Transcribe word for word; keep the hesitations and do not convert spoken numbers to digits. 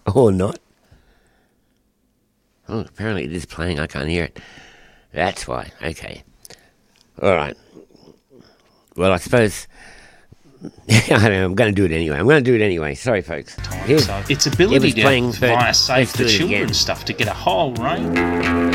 Or not. Oh, apparently it is playing. I can't hear it. That's why. Okay. All right. Well, I suppose... I don't know, I'm going to do it anyway. I'm going to do it anyway. Sorry, folks. So its ability to, playing, via Save let's the do it Children again. stuff, to get a whole range...